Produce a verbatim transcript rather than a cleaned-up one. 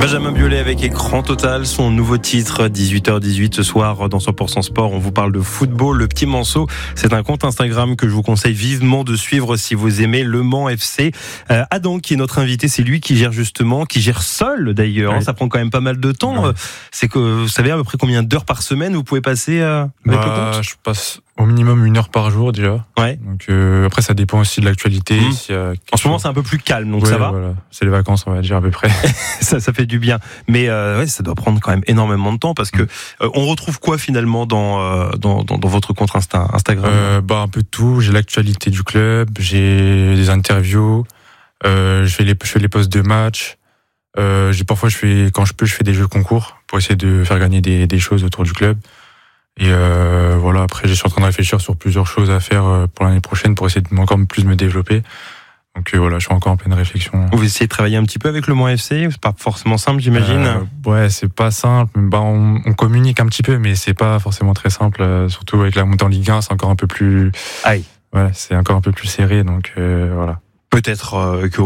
Benjamin Biolay avec Écran Total, son nouveau titre, dix-huit heures dix-huit ce soir dans cent pour cent Sport. On vous parle de football. Le Petit Manceau, c'est un compte Instagram que je vous conseille vivement de suivre si vous aimez Le Mans F C. Euh, Adam, qui est notre invité, c'est lui qui gère justement, qui gère seul d'ailleurs. Oui. Ça prend quand même pas mal de temps. Oui. C'est que vous savez à peu près combien d'heures par semaine vous pouvez passer euh, avec bah, le compte ? Je passe au minimum une heure par jour déjà. Ouais. Donc euh, après ça dépend aussi de l'actualité. Mmh. S'il y a en ce moment c'est un peu plus calme, donc ouais, ça va. Voilà. C'est les vacances, on va dire à peu près. ça, ça fait du bien. Mais euh, ouais, ça doit prendre quand même énormément de temps parce que euh, on retrouve quoi finalement dans euh, dans, dans dans votre compte Insta, Instagram euh, Bah un peu de tout. J'ai l'actualité du club, j'ai des interviews, euh, je fais les je fais les posts de match. Euh, j'ai parfois je fais quand je peux je fais des jeux concours pour essayer de faire gagner des des choses autour du club. Et euh, voilà, après je suis en train de réfléchir sur plusieurs choses à faire pour l'année prochaine pour essayer de encore plus me développer. Donc euh, voilà, je suis encore en pleine réflexion. Vous essayez de travailler un petit peu avec le Mans F C, c'est pas forcément simple, j'imagine. Euh, ouais, c'est pas simple. Bah, on, on communique un petit peu, mais c'est pas forcément très simple. Euh, surtout avec la montée en Ligue un, c'est encore un peu plus. Aïe. Ouais, c'est encore un peu plus serré, donc euh, voilà. Peut-être euh, que